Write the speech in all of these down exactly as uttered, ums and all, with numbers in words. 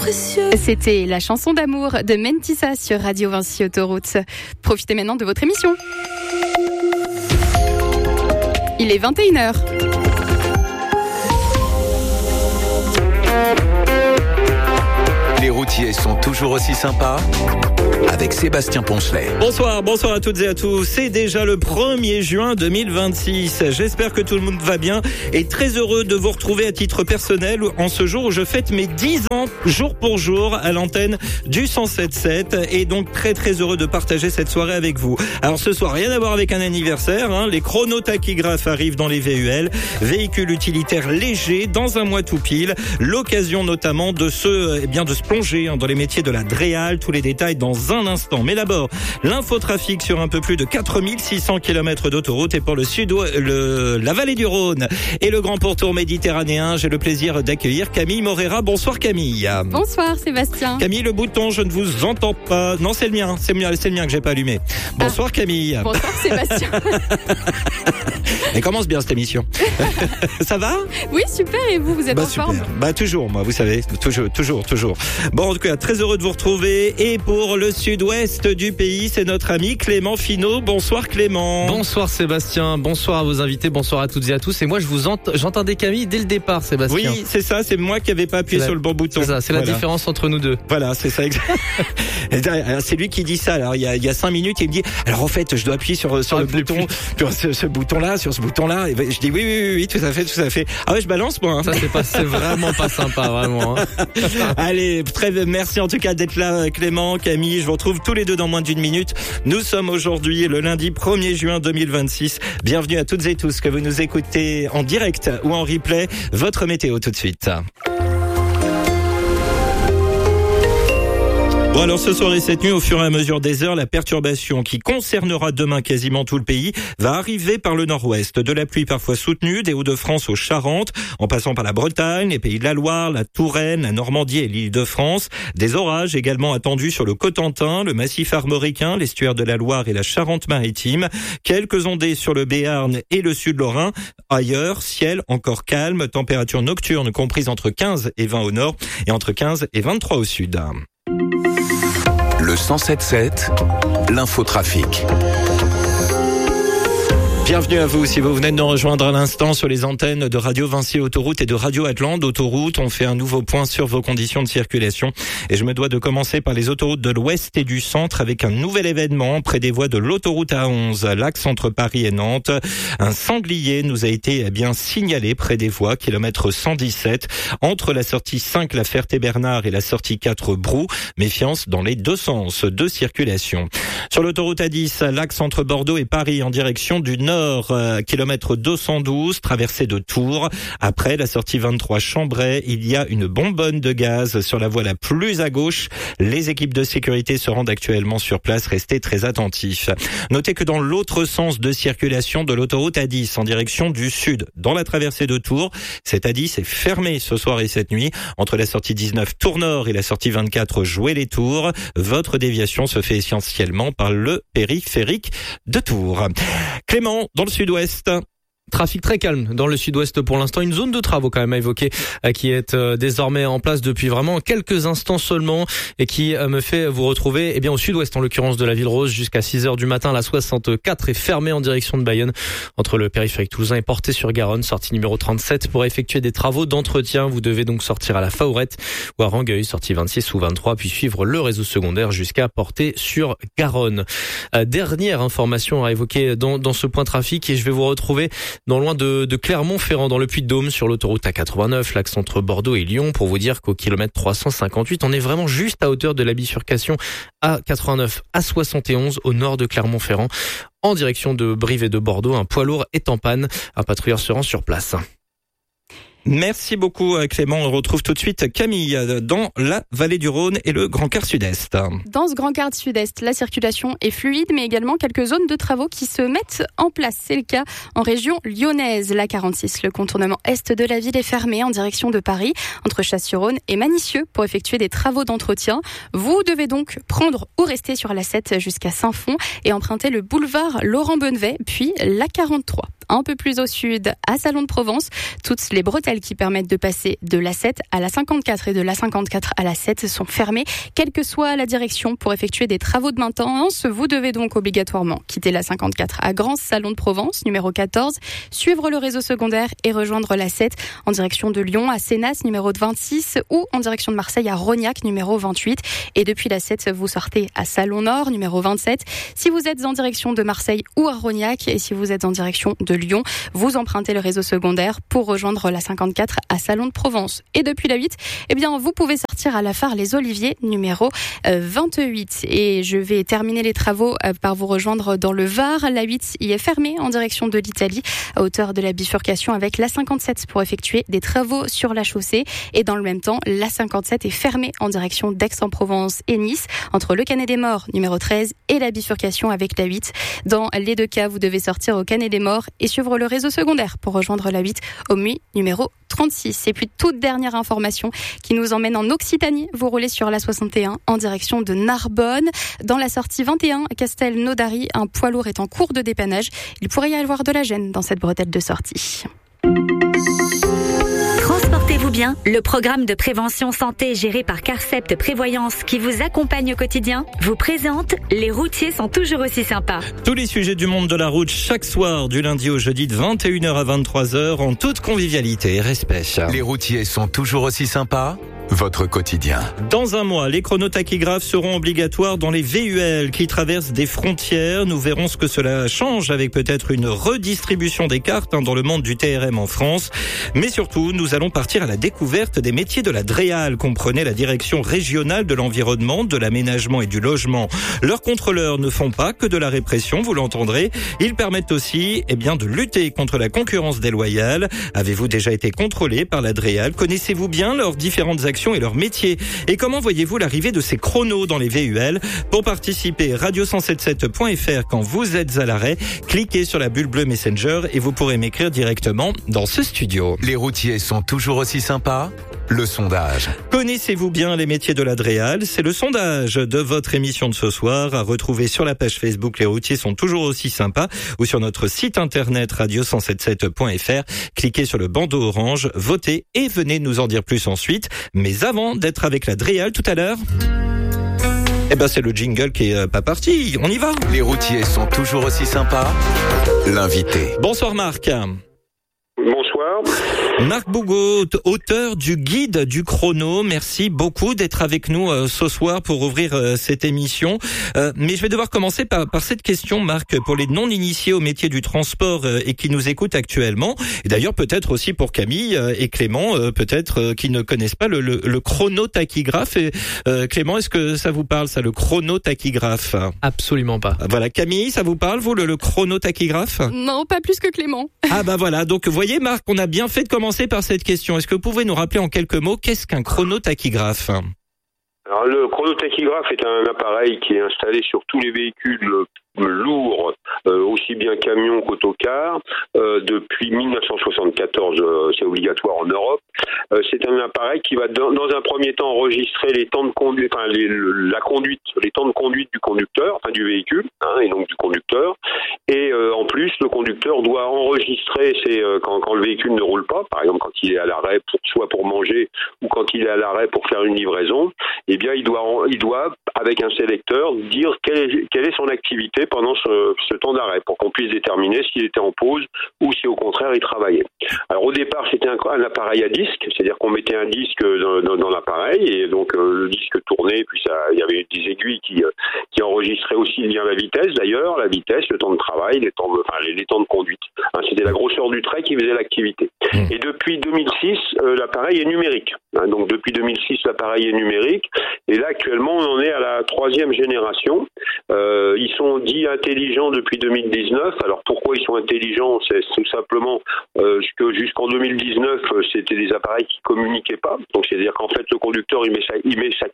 précieux. C'était la chanson d'amour de Mentissa sur Radio Vinci Autoroute. Profitez maintenant de votre émission. Il est vingt et une heures. Les routiers sont toujours aussi sympas avec Sébastien Poncelet. Bonsoir, bonsoir à toutes et à tous. C'est déjà le premier juin deux mille vingt-six. J'espère que tout le monde va bien et très heureux de vous retrouver à titre personnel en ce jour où je fête mes dix ans jour pour jour à l'antenne du cent sept sept et donc très très heureux de partager cette soirée avec vous. Alors ce soir, rien à voir avec un anniversaire, hein. Les chronotachygraphes arrivent dans les V U L, véhicules utilitaires légers dans un mois tout pile, l'occasion notamment de se, eh bien de se plonger hein, dans les métiers de la dréale, tous les détails dans un instant. Mais d'abord, l'infotrafic sur un peu plus de quatre mille six cents kilomètres d'autoroute et pour le sud, le, la vallée du Rhône et le grand pourtour méditerranéen, j'ai le plaisir d'accueillir Camille Morera. Bonsoir Camille. Bonsoir Sébastien. Camille, le bouton, je ne vous entends pas. Non, c'est le mien, c'est le mien, c'est le mien que j'ai pas allumé. Bonsoir ah. Camille. Bonsoir Sébastien. Elle commence bien cette émission. Ça va? Oui, super. Et vous, vous êtes bah, en super. forme? Bah toujours, moi, vous savez, toujours, toujours, toujours. Bon, en tout cas, très heureux de vous retrouver. Et pour le sud-ouest du pays, c'est notre ami Clément Finot. Bonsoir Clément. Bonsoir Sébastien. Bonsoir à vos invités. Bonsoir à toutes et à tous. Et moi, je vous ent... j'entendais Camille dès le départ, Sébastien. Oui, c'est ça. C'est moi qui n'avais pas appuyé la... sur le bon bouton. C'est ça. C'est voilà. La différence entre nous deux. Voilà, c'est ça. C'est lui qui dit ça. Alors il y a, il y a cinq minutes, il me dit. Alors en fait, je dois appuyer sur sur ah, le bouton, sur ce, ce bouton-là, sur ce bouton-là. Et je dis oui, oui, oui, oui, tout à fait, tout à fait. Ah ouais, je balance moi. Hein. Ça c'est pas, c'est vraiment pas sympa, vraiment. Hein. Allez, très merci en tout cas d'être là, Clément, Camille. Je vous retrouve tous les deux dans moins d'une minute. Nous sommes aujourd'hui le lundi premier juin deux mille vingt-six. Bienvenue à toutes et tous que vous nous écoutez en direct ou en replay. Votre météo tout de suite. Bon alors ce soir et cette nuit, au fur et à mesure des heures, la perturbation qui concernera demain quasiment tout le pays va arriver par le nord-ouest. De la pluie parfois soutenue des Hauts-de-France aux Charentes, en passant par la Bretagne, les Pays de la Loire, la Touraine, la Normandie et l'Île-de-France. Des orages également attendus sur le Cotentin, le massif armoricain, l'estuaire de la Loire et la Charente-Maritime. Quelques ondées sur le Béarn et le sud Lorrain. Ailleurs, ciel encore calme, température nocturne comprise entre quinze et vingt au nord et entre quinze et vingt-trois au sud. Le cent sept sept, l'infotrafic. Bienvenue à vous si vous venez de nous rejoindre à l'instant sur les antennes de Radio Vinci Autoroute et de Radio Atlante Autoroute. On fait un nouveau point sur vos conditions de circulation et je me dois de commencer par les autoroutes de l'Ouest et du Centre avec un nouvel événement près des voies de l'autoroute A onze, l'axe entre Paris et Nantes. Un sanglier nous a été eh bien signalé près des voies, kilomètre cent dix-sept, entre la sortie cinq La Ferté-Bernard et la sortie quatre Brou. Méfiance dans les deux sens de circulation. Sur l'autoroute A dix, l'axe entre Bordeaux et Paris en direction du nord. Euh, kilomètre deux cent douze, traversée de Tours. Après la sortie vingt-trois Chambray, il y a une bonbonne de gaz sur la voie la plus à gauche. Les équipes de sécurité se rendent actuellement sur place. Restez très attentifs. Notez que dans l'autre sens de circulation de l'autoroute A dix, en direction du sud, dans la traversée de Tours, cette A dix est fermée ce soir et cette nuit. Entre la sortie dix-neuf Tours Nord et la sortie vingt-quatre Joué-les-Tours, votre déviation se fait essentiellement par le périphérique de Tours. Clément, dans le sud-ouest. Trafic très calme dans le sud-ouest pour l'instant. Une zone de travaux quand même à évoquer euh, qui est euh, désormais en place depuis vraiment quelques instants seulement et qui euh, me fait vous retrouver eh bien au sud-ouest en l'occurrence de la Ville-Rose jusqu'à six heures du matin. La soixante-quatre est fermée en direction de Bayonne entre le périphérique toulousain et Portée-sur-Garonne. Sortie numéro trente-sept pour effectuer des travaux d'entretien. Vous devez donc sortir à la Faourette ou à Rangueil, sortie vingt-six ou vingt-trois, puis suivre le réseau secondaire jusqu'à Portée-sur-Garonne. Euh, dernière information à évoquer dans, dans ce point trafic et je vais vous retrouver non loin de, de Clermont-Ferrand, dans le Puy-de-Dôme, sur l'autoroute A quatre-vingt-neuf, l'axe entre Bordeaux et Lyon, pour vous dire qu'au kilomètre trois cent cinquante-huit, on est vraiment juste à hauteur de la bifurcation A quatre-vingt-neuf à soixante et onze, au nord de Clermont-Ferrand, en direction de Brive et de Bordeaux. Un poids lourd est en panne. Un patrouilleur se rend sur place. Merci beaucoup Clément. On retrouve tout de suite Camille dans la vallée du Rhône et le Grand Quart Sud-Est. Dans ce Grand Quart Sud-Est, la circulation est fluide, mais également quelques zones de travaux qui se mettent en place. C'est le cas en région lyonnaise. La quarante-six, le contournement est de la ville est fermé en direction de Paris, entre Chasse-sur-Rhône et Manicieux, pour effectuer des travaux d'entretien. Vous devez donc prendre ou rester sur la sept jusqu'à Saint-Fond et emprunter le boulevard Laurent Bonnevet, puis la quarante-trois. Un peu plus au sud, à Salon de Provence, toutes les bretelles rails qui permettent de passer de l'A sept à l'A cinquante-quatre et de l'A cinquante-quatre à l'A sept sont fermés, quelle que soit la direction, pour effectuer des travaux de maintenance. Vous devez donc obligatoirement quitter l'A cinquante-quatre à Grans, Salon de Provence, numéro quatorze, suivre le réseau secondaire et rejoindre l'A sept en direction de Lyon à Sénas, numéro vingt-six, ou en direction de Marseille à Rognac, numéro vingt-huit. Et depuis l'A sept, vous sortez à Salon Nord, numéro vingt-sept. Si vous êtes en direction de Marseille ou à Rognac, et si vous êtes en direction de Lyon, vous empruntez le réseau secondaire pour rejoindre l'A cinquante-quatre à Salon de Provence. Et depuis la huit, eh bien, vous pouvez sortir à la Phare les Oliviers, numéro vingt-huit. Et je vais terminer les travaux par vous rejoindre dans le Var. La huit y est fermée en direction de l'Italie, à hauteur de la bifurcation avec l'A cinquante-sept pour effectuer des travaux sur la chaussée. Et dans le même temps, l'A cinquante-sept est fermée en direction d'Aix-en-Provence et Nice, entre le Canet des Morts, numéro treize, et la bifurcation avec la huit. Dans les deux cas, vous devez sortir au Canet des Morts et suivre le réseau secondaire pour rejoindre la huit au Muy, numéro trente-six. Et puis, toute dernière information qui nous emmène en Occitanie. Vous roulez sur l'A soixante et un en direction de Narbonne. Dans la sortie vingt et un, Castelnaudary, un poids lourd est en cours de dépannage. Il pourrait y avoir de la gêne dans cette bretelle de sortie. Transportez-vous bien, le programme de prévention santé géré par Carcept Prévoyance qui vous accompagne au quotidien vous présente Les routiers sont toujours aussi sympas. Tous les sujets du monde de la route chaque soir du lundi au jeudi de vingt et une heures à vingt-trois heures en toute convivialité et respect. Les routiers sont toujours aussi sympas. Votre quotidien. Dans un mois, les chronotachygraphes seront obligatoires dans les V U L qui traversent des frontières. Nous verrons ce que cela change avec peut-être une redistribution des cartes hein, dans le monde du T R M en France. Mais surtout, nous allons partir à la découverte des métiers de la DREAL, comprenez la Direction régionale de l'environnement, de l'aménagement et du logement. Leurs contrôleurs ne font pas que de la répression, vous l'entendrez. Ils permettent aussi eh bien, de lutter contre la concurrence déloyale. Avez-vous déjà été contrôlé par la DREAL? Connaissez-vous bien leurs différentes actions et leur métier? Et comment voyez-vous l'arrivée de ces chronos dans les V U L? Pour participer, radio cent soixante-dix-sept point f r quand vous êtes à l'arrêt, cliquez sur la bulle bleue Messenger et vous pourrez m'écrire directement dans ce studio. Les routiers sont toujours aussi sympas? Le sondage. Connaissez-vous bien les métiers de la DREAL? C'est le sondage de votre émission de ce soir à retrouver sur la page Facebook Les routiers sont toujours aussi sympas ou sur notre site internet radio cent soixante-dix-sept point f r. Cliquez sur le bandeau orange, votez et venez nous en dire plus ensuite. Mais avant d'être avec la DREAL tout à l'heure, eh ben c'est le jingle qui est pas parti. On y va. Les routiers sont toujours aussi sympas. L'invité. Bonsoir Marc. Bonsoir. Marc Bougaud, auteur du guide du chrono. Merci beaucoup d'être avec nous euh, ce soir pour ouvrir euh, cette émission. Euh, mais je vais devoir commencer par, par cette question, Marc, pour les non-initiés au métier du transport euh, et qui nous écoutent actuellement. Et d'ailleurs, peut-être aussi pour Camille euh, et Clément, euh, peut-être euh, qui ne connaissent pas le, le, le chronotachygraphe. Et, euh, Clément, est-ce que ça vous parle, ça, le chronotachygraphe? Absolument pas. Voilà. Camille, ça vous parle, vous, le, le chronotachygraphe? Non, pas plus que Clément. Ah bah voilà. Donc, vous voyez, Marc, on a bien fait de commencer par cette question. Est-ce que vous pouvez nous rappeler en quelques mots qu'est-ce qu'un chronotachygraphe? Alors, le chronotachygraphe est un appareil qui est installé sur tous les véhicules lourds, euh, aussi bien camions qu'autocars, euh, depuis mille neuf cent soixante-quatorze, euh, c'est obligatoire en Europe. Euh, c'est un appareil qui va dans, dans un premier temps enregistrer les temps de conduite, enfin les, la conduite, les temps de conduite du conducteur, enfin du véhicule, hein, et donc du conducteur. Et euh, en plus, le conducteur doit enregistrer ses, euh, quand, quand le véhicule ne roule pas, par exemple quand il est à l'arrêt, pour, soit pour manger ou quand il est à l'arrêt pour faire une livraison. Eh bien, il doit, il doit avec un sélecteur dire quelle est, quelle est son activité pendant ce, ce temps d'arrêt pour qu'on puisse déterminer s'il était en pause ou si au contraire il travaillait. Alors au départ c'était un, un appareil à disque, c'est-à-dire qu'on mettait un disque dans, dans, dans l'appareil et donc euh, le disque tournait, puis ça, il y avait des aiguilles qui, euh, qui enregistraient aussi bien la vitesse d'ailleurs, la vitesse, le temps de travail, les temps de, enfin, les, les temps de conduite. Hein, c'était la grosseur du trait qui faisait l'activité. Mmh. Et depuis deux mille six, euh, l'appareil est numérique. Hein, donc depuis deux mille six, l'appareil est numérique. Et là actuellement on en est à la troisième génération. Euh, ils sont dits intelligents depuis deux mille dix-neuf. Alors pourquoi ils sont intelligents? C'est tout simplement euh, que jusqu'en deux mille dix-neuf, c'était des appareils qui communiquaient pas. Donc c'est-à-dire qu'en fait le conducteur il met sa, il met sa carte dedans.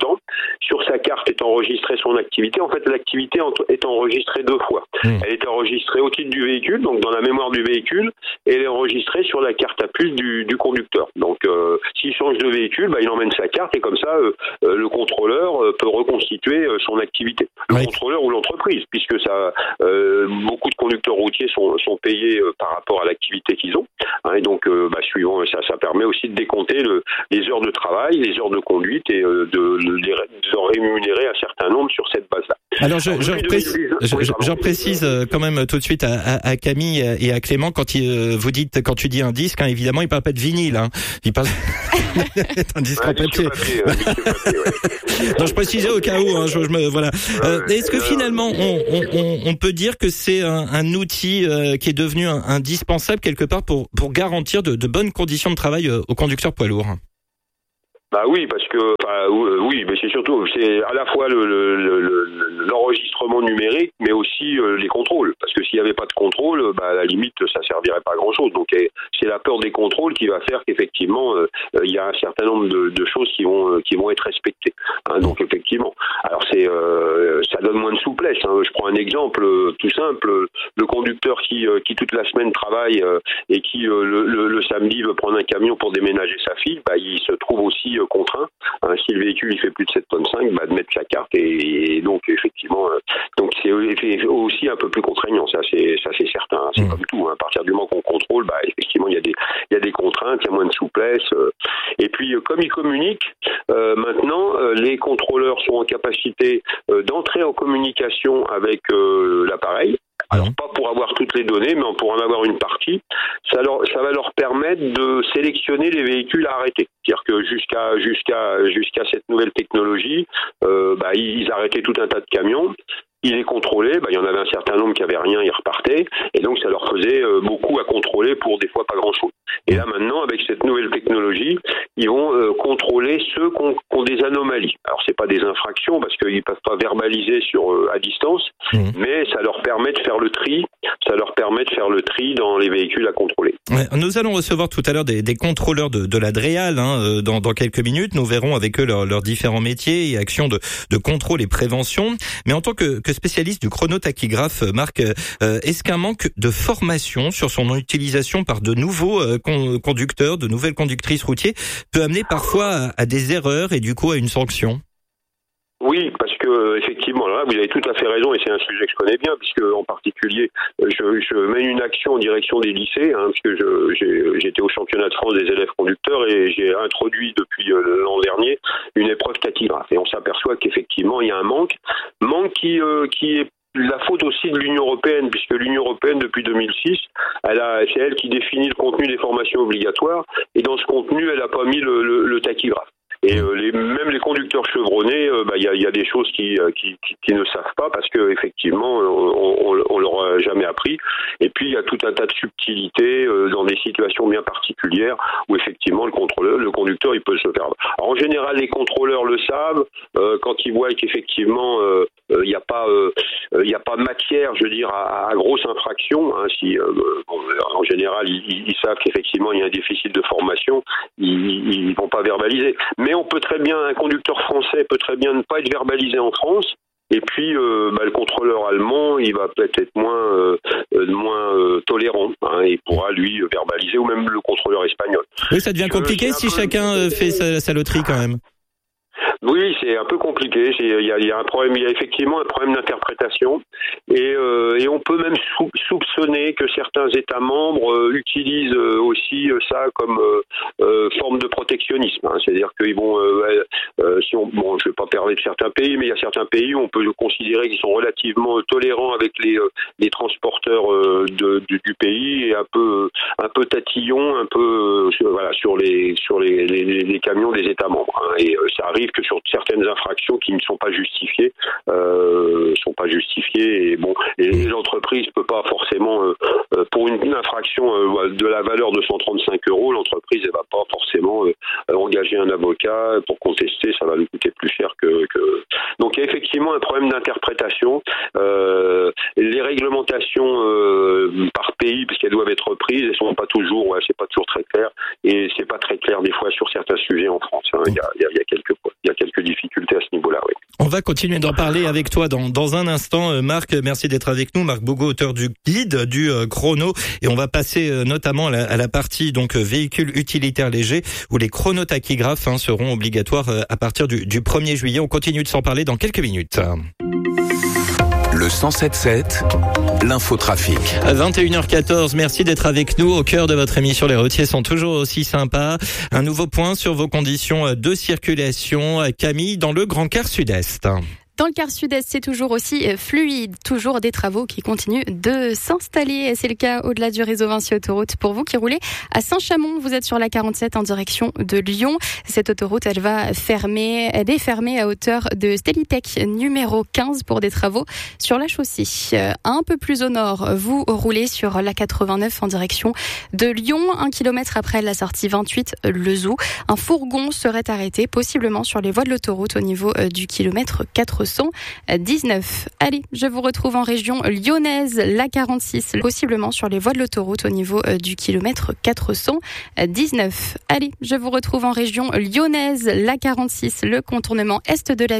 conductant. Sur sa carte est enregistrée son activité. En fait, l'activité est enregistrée deux fois. Mmh. Elle est enregistrée au titre du véhicule, donc dans la mémoire du véhicule, et elle est enregistrée sur la carte à puce du, du conducteur. Donc, euh, s'il change de véhicule, bah, il emmène sa carte et comme ça, euh, euh, le contrôleur euh, peut reconstituer euh, son activité. Le oui. contrôleur ou l'entreprise, puisque ça, euh, beaucoup de conducteurs routiers sont, sont payés euh, par rapport à l'activité qu'ils ont. Hein, et donc, euh, bah, suivant ça, ça permet aussi de décompter le, les heures de travail, les heures de conduite et euh, de, de, de rémunérer un certain nombre sur cette base-là. Alors, je, Alors, je, précise, je, oui, je précise euh, quand même tout de suite à, à, à Camille et à Clément quand il, euh, vous dites, quand tu dis un disque, hein, évidemment, il parle pas de vinyle, hein. Il parle d'un disque en papier. papier, euh, papier ouais. Non, je précisais au cas où, hein, je, je me, voilà. Euh, est-ce que finalement, on, on, on peut dire que c'est un, un outil euh, qui est devenu un, indispensable quelque part pour, pour garantir de, de bonnes conditions de travail aux conducteurs poids lourds? Bah oui, parce que enfin, oui, mais c'est surtout c'est à la fois le, le, le, l'enregistrement numérique, mais aussi euh, les contrôles. Parce que s'il n'y avait pas de contrôle, bah à la limite, ça servirait pas à grand chose. Donc c'est la peur des contrôles qui va faire qu'effectivement euh, il y a un certain nombre de, de choses qui vont euh, qui vont être respectées. Hein, donc effectivement, alors c'est euh, ça donne moins de souplesse. Hein. Je prends un exemple euh, tout simple. Le conducteur qui euh, qui toute la semaine travaille euh, et qui euh, le, le, le samedi veut prendre un camion pour déménager sa fille, bah il se trouve aussi contraint. Hein, si le véhicule il fait plus de sept tonnes cinq, bah, de mettre sa carte et, et donc effectivement, euh, donc c'est aussi un peu plus contraignant. Ça c'est ça c'est certain. Hein, c'est mmh. comme tout. Hein, à partir du moment qu'on contrôle, bah effectivement il y a des il y a des contraintes, il y a moins de souplesse. Euh, et puis euh, comme ils communiquent, euh, maintenant euh, les contrôleurs sont en capacité euh, d'entrer en communication avec euh, l'appareil. Alors pas pour avoir toutes les données, mais pour en avoir une partie, ça, leur, ça va leur permettre de sélectionner les véhicules à arrêter. C'est-à-dire que jusqu'à jusqu'à jusqu'à cette nouvelle technologie, euh, bah, ils arrêtaient tout un tas de camions. Ils les contrôlaient, bah, il y en avait un certain nombre qui avaient rien, ils repartaient, et donc ça leur faisait euh, beaucoup à contrôler pour des fois pas grand-chose. Et là maintenant, avec cette nouvelle technologie, ils vont euh, contrôler ceux qui ont, qui ont des anomalies. Alors c'est pas des infractions parce qu'ils peuvent pas verbaliser sur euh, à distance, mmh. mais ça leur permet de faire le tri, ça leur permet de faire le tri dans les véhicules à contrôler. Ouais, nous allons recevoir tout à l'heure des, des contrôleurs de, de la DREAL hein, dans, dans quelques minutes. Nous verrons avec eux leurs leur différents métiers et actions de, de contrôle et prévention. Mais en tant que que spécialiste du chronotachygraphe, Marc, euh, est-ce qu'un manque de formation sur son utilisation par de nouveaux euh, con- conducteurs, de nouvelles conductrices routiers, peut amener parfois à, à des erreurs et du coup à une sanction ? Oui, parce que effectivement, là, vous avez tout à fait raison, et c'est un sujet que je connais bien, puisque en particulier, je, je mène une action en direction des lycées, hein, puisque je, j'ai, j'étais au championnat de France des élèves conducteurs et j'ai introduit depuis euh, l'an dernier une épreuve tachygraphe. Et on s'aperçoit qu'effectivement, il y a un manque, manque qui, euh, qui est la faute aussi de l'Union européenne, puisque l'Union européenne, depuis deux mille six, elle a, c'est elle qui définit le contenu des formations obligatoires, et dans ce contenu, elle n'a pas mis le, le, le tachygraphe. Et euh, les, même les conducteurs chevronnés, il euh, bah, y, a, y a des choses qui, qui, qui, qui ne savent pas parce que effectivement, on, on, on leur a jamais appris. Et puis il y a tout un tas de subtilités euh, dans des situations bien particulières où effectivement le contrôleur, le conducteur, il peut se perdre. Alors, en général, les contrôleurs le savent euh, quand ils voient qu'effectivement il euh, n'y euh, a pas il euh, y a pas matière, je veux dire, à, à grosse infraction. Hein, si euh, bon, en général ils, ils savent qu'effectivement il y a un déficit de formation, ils, ils vont pas verbaliser. Mais on peut très bien, un conducteur français peut très bien ne pas être verbalisé en France. Et puis, euh, bah, le contrôleur allemand, il va peut-être être moins, euh, moins euh, tolérant. Hein, il pourra lui verbaliser, ou même le contrôleur espagnol. Oui, ça devient compliqué si chacun fait sa, sa loterie quand même. Oui, c'est un peu compliqué. Il y a, il y a un problème, il y a effectivement un problème d'interprétation, et, euh, et on peut même sou- soupçonner que certains États membres euh, utilisent euh, aussi euh, ça comme euh, euh, forme de protectionnisme. Hein. C'est-à-dire qu'ils vont, euh, euh, si on, bon, je ne vais pas parler de certains pays, mais il y a certains pays où on peut considérer qu'ils sont relativement tolérants avec les, euh, les transporteurs euh, de, du, du pays et un peu, euh, un peu tatillons, un peu, euh, voilà, sur les, sur les, les, les camions des États membres. Hein. Et euh, ça arrive que sur certaines infractions qui ne sont pas justifiées, euh, sont pas justifiées, et bon, et l'entreprise peut pas forcément, euh, pour une, une infraction euh, de la valeur de cent trente-cinq euros, l'entreprise elle va pas forcément euh, engager un avocat pour contester, ça va lui coûter plus cher que, que... Donc il y a effectivement un problème d'interprétation. Euh, les réglementations euh, par pays, parce qu'elles doivent être prises, elles sont pas toujours, ouais, c'est pas toujours très clair, et c'est pas très clair des fois sur certains sujets en France. Hein. Il y a, il y a, il y a quelques, il y a quelques quelques difficultés à ce niveau-là, oui. On va continuer d'en parler avec toi dans, dans un instant. Marc, merci d'être avec nous. Marc Bogo, auteur du guide du euh, chrono. Et on va passer euh, notamment à la, à la partie donc véhicules utilitaires légers où les chronotachygraphes hein, seront obligatoires euh, à partir du, du premier juillet. On continue de s'en parler dans quelques minutes. Le cent sept sept, l'infotrafic. À vingt et une heures quatorze, merci d'être avec nous au cœur de votre émission. Les routiers sont toujours aussi sympas. Un nouveau point sur vos conditions de circulation. Camille, dans le Grand Quart Sud-Est. Dans le quart sud-est, c'est toujours aussi fluide, toujours des travaux qui continuent de s'installer. C'est le cas au-delà du réseau Vinci Autoroute. Pour vous qui roulez à Saint-Chamond, vous êtes sur la quarante-sept en direction de Lyon. Cette autoroute, elle va fermer, elle est fermée à hauteur de Stellitech numéro quinze pour des travaux sur la chaussée. Un peu plus au nord, vous roulez sur la quatre-vingt-neuf en direction de Lyon. Un kilomètre après la sortie vingt-huit, Le Zou. Un fourgon serait arrêté, possiblement sur les voies de l'autoroute au niveau du kilomètre quatre cent dix-neuf. Allez, je vous retrouve en région lyonnaise, la quarante-six, possiblement sur les voies de l'autoroute au niveau du kilomètre quatre cent dix-neuf. Allez, je vous retrouve en région lyonnaise, la quarante-six, le contournement est de la